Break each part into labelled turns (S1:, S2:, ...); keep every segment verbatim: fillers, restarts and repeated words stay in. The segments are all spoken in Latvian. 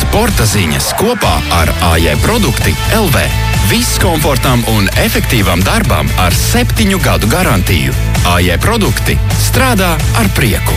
S1: Sporta ziņas kopā ar A J Produkti L V. Viss komfortam un efektīvam darbam ar septiņu gadu garantiju. A J Produkti strādā ar prieku.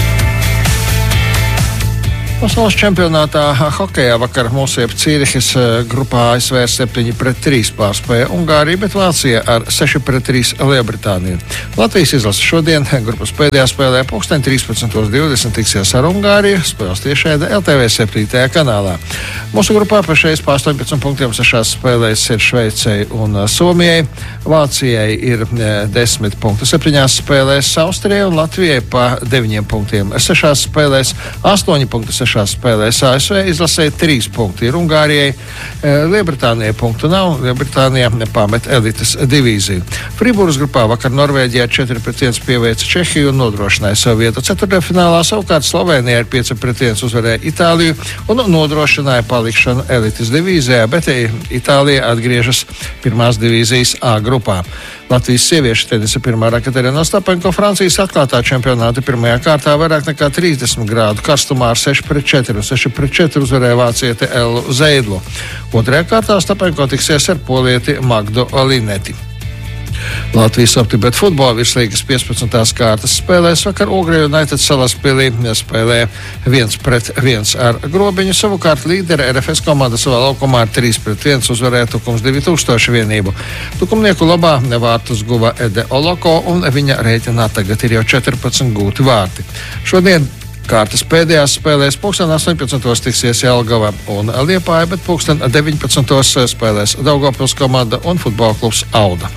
S2: Pasaules čempionātā hokejā vakar mūsu iep Cīrihas grupā A S V septiņi pret trīs pārspēja Ungāriju, bet Vācija ar seši pret trīs Lielbritāniju. Latvijas izlase šodien grupas pēdējā spēlē pulksten trīspadsmit divdesmit tiksies ar Ungāriju, spēles tiešraide L T V septītajā kanālā. Mūsu grupā pašreiz pa astoņpadsmit punktiem sešās spēlēs ir Šveicei un Somijai. Vācijai ir desmit punkti septiņās spēlēs, Austrijai un Latvijai pa deviņiem punktiem sešās spēlēs, astoņi punkti sešās spēlēs. A S V izlasēja trīs punkti ir Ungārijai, Lielbritānijai punktu nav, Lielbritānijā pamet elites divīziju. Friburgas grupā vakar Norvēģijā četri pret viens pieveica Čehiju un nodrošināja savu vietu ceturtajā finālā, savukārt Slovēnijā ar pieci pret viens uzvarēja Itāliju un nodrošināja palikšanu elites divīzijā, bet Itālija atgriežas pirmās divīzijas A grupā. Latvijas sieviešu tenisa pirmā Katerina Ostapenko Francijas atklātā čempionāta pirmajā kārtā vairāk nekā trīsdesmit grādu karstumā ar seši pret četri un seši pret četri uzvarēja vācieti Ellu Zeidlu. Otrajā kārtā Ostapenko tiksies ar polieti Magdu Lineti. Latvijas Optibet futbola virslīgas piecpadsmitās kārtas spēlēs vakar Ogre United Salaspilī spēlē viens pret viens ar Grobiņu, savukārt līderi R F S komanda savā laukumā ar trīs pret viens uzvarēja Tukums divi tūkstoši vienību. Tukumnieku labā vārtus guva Ede Oloko un viņa rēķinā tagad ir jau četrpadsmit gūti vārti. Šodien kārtas pēdējās spēlēs pulksten astoņpadsmitos tiksies Jelgava un Liepāja, bet pulksten deviņpadsmitos spēlēs Daugavpils komanda un futbola klubs Auda.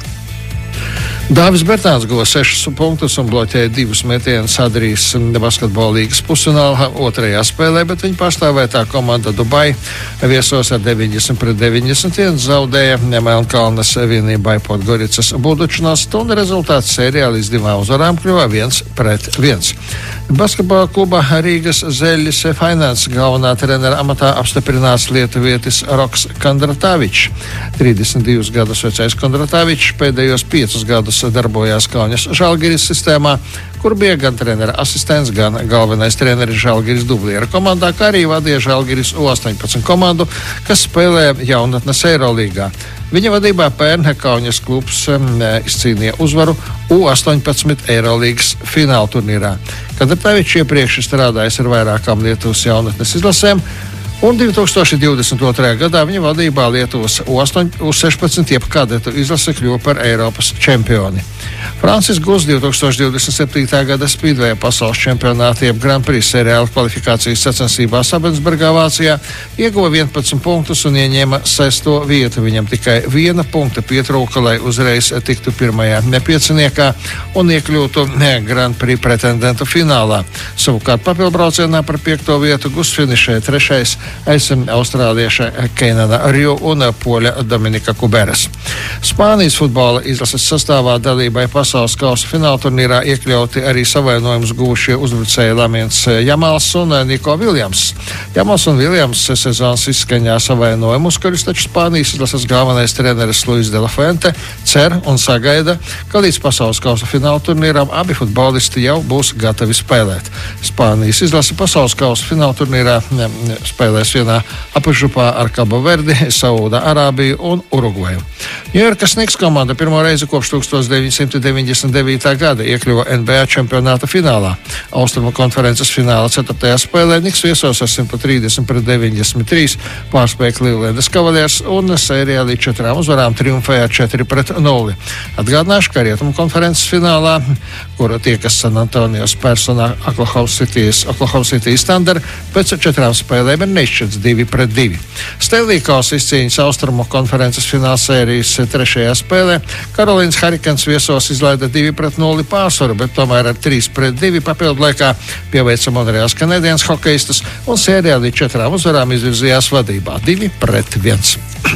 S2: Dāvis Bertāns guva sešus punktus un bloķēja divus metienus Adrijas basketbola līgas pusfinālā otrajā spēlē, bet viņa pārstāvētā komanda Dubai viesos ar deviņdesmit pret deviņdesmit viens zaudēja Melnkalnes vienībai Podgoricas Budučnos, un rezultāts sērijā līdz divām uzvarām kļuva viens pret viens. Basketbola kluba Rīgas Zeļļis Finance galvenā trenera amatā apstiprināts lietuvietis Roks Kondratavičs. trīsdesmit divus gadus vecais Kondratavičs pēdējos piecus gadus darbojās Kaunas Žalgiris sistēmā, kur bija gan trenera asistents, gan galvenais treneris Žalgiris dubliera komandā, kā arī vadīja Žalgiris U astoņpadsmit komandu, kas spēlē jaunatnes Eirolīgā. Viņa vadībā pērn Kaunas klubs izcīnīja uzvaru U astoņpadsmit Eirolīgas fināla turnīrā. Kondratavičs iepriekš strādājis ar vairākām Lietuvas jaunatnes izlasēm, un divi tūkstoši divdesmit otrajā gadā viņa vadībā Lietuvas U sešpadsmit jeb kadetu izlase kļuva par Eiropas čempioni. Francis Gus divi tūkstoši divdesmit septītā gada Speedway pasaules čempionāta jeb Grand Prix seriāla kvalifikācijas sacensībās Abensbergā, Vācijā ieguva vienpadsmit punktus un ieņēma sesto vietu. Viņam tikai viena punkta pietrūka, lai uzreiz tiktu pirmajā nepieciniekā un iekļūtu Grand Prix pretendentu finālā. Savukārt papildbraucienā par piekto vietu Gus finišēja trešais aiz austrālieša Keinana Rju un poļa Dominika Kuberas. Spānijas futbola izlases sastāvā dalībai pasaules kausa fināla turnīrā iekļauti arī savainojumus guvušie uzbrucēji Lamins Jamals un Niko Viljams. Jamals un Viljams sezonas izskaņā savainojumus, kurus taču Spānijas izlases galvenais treneris Luis de la Fuente cer un sagaida, ka līdz pasaules kausa fināla turnīram abi futbolisti jau būs gatavi spēlēt. Spānijas izlase pasaules kausa fināla turnīrā spēlēs vienā apakšgrupā ar Cabo Verdi, Saūda Arābiju un Urugvaju. Ņujorkas Knicks komanda pirmo reizi kopš tūkstoš deviņsimt deviņdesmit devītā gada iekļuva N B A čempionāta finālā. Austrumu konferences fināla ceturtajā spēlē Knicks viesos ar simt trīsdesmit pret deviņdesmit trīs pārspēja Clevelandas Cavaliers un sērijā līdz četrām uzvarām triumfēja četri pret nulli. Atgādināšu, ka rietumu konferences finālā, kura tiekas San Antonio Spurs un Oklahoma City's Oklahoma City's Thunder, pēc četrām spēlēm ir neizšķirts divi pret divi. Stanley Kausa izcīņas austrumu konferences fināla sērijas trešajā spēlē Karolīnas Hurricanes viesos izlaida divi pret nulli pārsvaru, bet tomēr ar trīs pret divi papildu laikā pieveica Montreals Canadiens hokeistus un sērijā līdz četrām uzvarām izvirzījās vadībā divi pret viens.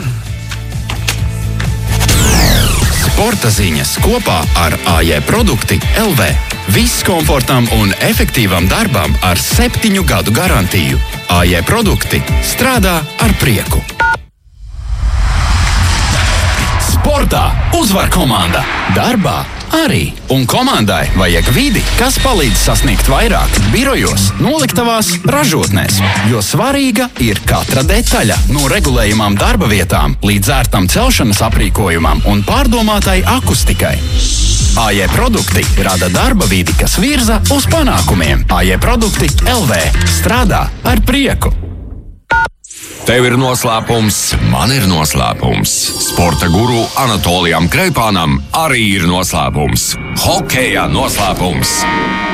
S1: Sporta ziņas kopā ar A J Produkti L V. Viss komfortam un efektīvam darbam ar septiņu gadu garantiju. A J Produkti strādā ar prieku. Sportā uzvar komanda, darbā arī. Un komandai vajag vidi, kas palīdz sasniegt vairāk birojos, noliktavās, ražotnēs. Jo svarīga ir katra detaļa, no regulējumām darba vietām līdz ērtam celšanas aprīkojumam un pārdomātai akustikai. A J produkti rada darba vidi, kas virza uz panākumiem. A J produkti L V strādā ar prieku.
S3: Tev ir noslēpums, man ir noslēpums. Sporta guru Anatolijam Kreipānam arī ir noslēpums. Hokeja noslēpums.